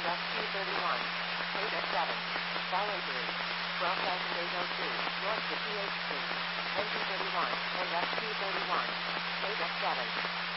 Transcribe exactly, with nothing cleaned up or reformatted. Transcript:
F two thirty-one, eight F seven, follow through, twelve thousand eight hundred two, north to P H C, engine thirty-one, and F two thirty-one, eight F seven.